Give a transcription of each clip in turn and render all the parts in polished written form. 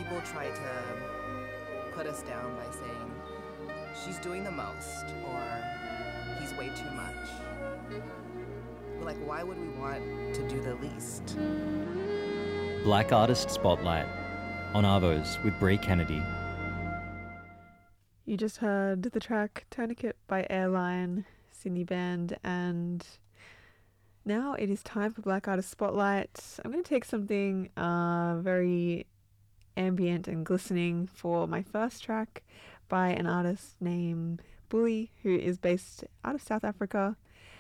people try to put us down by saying, she's doing the most, or he's way too much. We're like, why would we want to do the least? Black Artist Spotlight on Arvos with Bree Kennedy. You just heard the track Tourniquet by Airline, Sydney band, and now it is time for Black Artist Spotlight. I'm going to take something very ambient and glistening for my first track by an artist named Bully, who is based out of South Africa.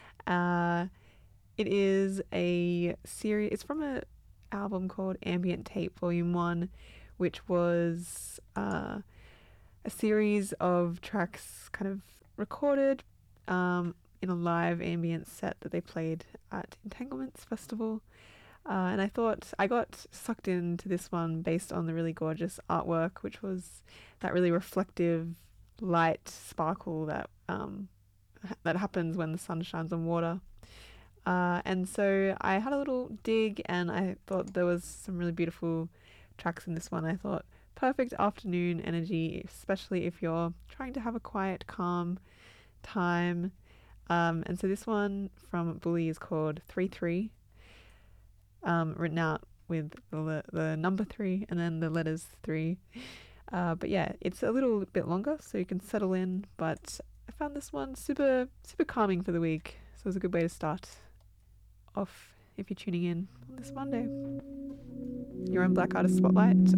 It is a series, it's from an album called Ambient Tape Volume 1, which was a series of tracks kind of recorded in a live ambient set that they played at Entanglements Festival. And I thought I got sucked into this one based on the really gorgeous artwork, which was that really reflective light sparkle that that happens when the sun shines on water. And so I had a little dig and I thought there was some really beautiful tracks in this one. I thought perfect afternoon energy, especially if you're trying to have a quiet, calm time. And so this one from Bully is called 3-3, written out with the number 3 and then the letters 3. But yeah, it's a little bit longer, so you can settle in. But I found this one super calming for the week, so it was a good way to start off if you're tuning in on this Monday. You're on Black Artist Spotlight